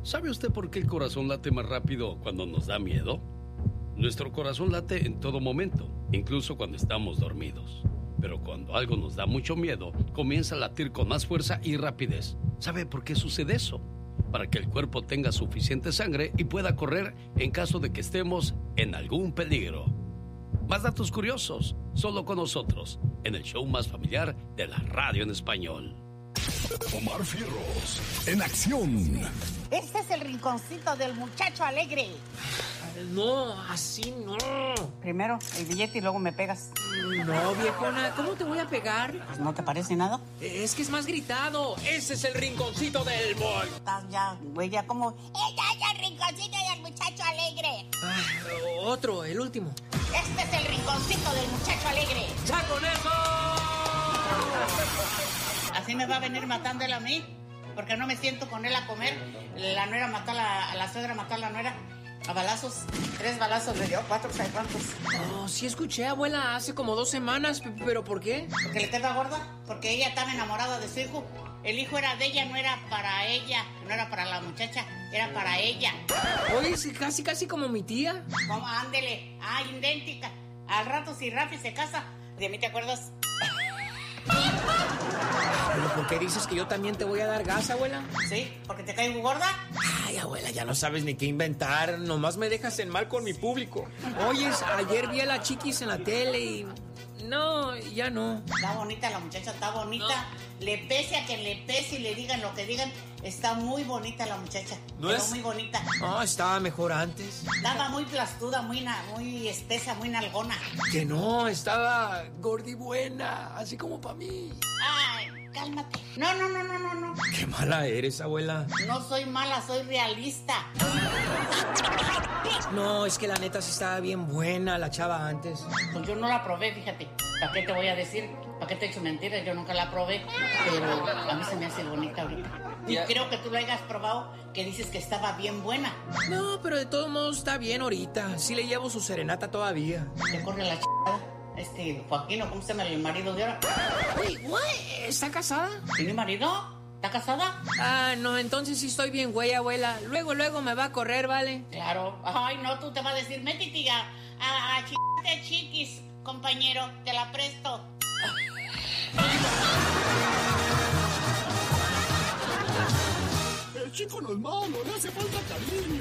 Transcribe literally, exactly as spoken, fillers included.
¿Sabe usted por qué el corazón late más rápido cuando nos da miedo? Nuestro corazón late en todo momento, incluso cuando estamos dormidos. Pero cuando algo nos da mucho miedo, comienza a latir con más fuerza y rapidez. ¿Sabe por qué sucede eso? Para que el cuerpo tenga suficiente sangre y pueda correr en caso de que estemos en algún peligro. Más datos curiosos, solo con nosotros, en el show más familiar de la radio en español. Omar Fierros, en acción. Este es el rinconcito del muchacho alegre. No, así no. Primero el billete y luego me pegas. No, viejona, ¿cómo te voy a pegar? Pues, ¿no te parece nada? Es que es más gritado. Ese es el rinconcito del boy. Estás ya, güey, ya como... ¡Ella es el rinconcito del muchacho alegre! Ah, otro, el último. Este es el rinconcito del muchacho alegre. ¡Ya con eso! Así me va a venir matando él a mí, porque no me siento con él a comer. La nuera mató a la, a la suegra, mató a la nuera. A balazos, tres balazos le dio, cuatro, ¿sabes cuántos? Oh, sí escuché, abuela, hace como dos semanas, ¿pero por qué? Porque le queda gorda, porque ella estaba enamorada de su hijo. El hijo era de ella, no era para ella, no era para la muchacha, era para ella. Oye, es casi, casi como mi tía. ¿Cómo? Ándele, ah, idéntica. Al rato si Rafi se casa, ¿de mí te acuerdas? ¿Pero por qué dices que yo también te voy a dar gas, abuela? Sí, porque te caigo gorda. Ay, abuela, ya no sabes ni qué inventar. Nomás me dejas en mal con mi público. Oyes, ayer vi a la Chiquis en la tele y... No, ya no. Está bonita la muchacha, está bonita. No. Le pese a que le pese y le digan lo que digan, está muy bonita la muchacha. ¿No Pero es? muy bonita. No, estaba mejor antes. Estaba muy plastuda, muy, na, muy espesa, muy nalgona. Que no, estaba gordibuena, así como para mí. Ay, cálmate. No, no, no, no, no, no. Qué mala eres, abuela. No soy mala, soy realista. No, es que la neta sí estaba bien buena la chava antes. Pues yo no la probé, fíjate. ¿Para qué te voy a decir? ¿Para qué te he hecho mentiras? Yo nunca la probé, pero a mí se me hace bonita ahorita. Y ya. Creo que tú la hayas probado, que dices que estaba bien buena. No, pero de todos modos está bien ahorita. Sí le llevo su serenata todavía. Te corre la chingada. Este, Joaquín, ¿cómo se llama el marido de ahora? Uy, ¿qué? ¿Está casada? ¿Tiene marido? ¿Está casada? Ah, no, entonces sí estoy bien, güey, abuela. Luego, luego me va a correr, ¿vale? Claro. Ay, no, tú te vas a decir, métete a, a, a ch... chiquis, compañero, te la presto. El chico no es malo, le hace falta cariño.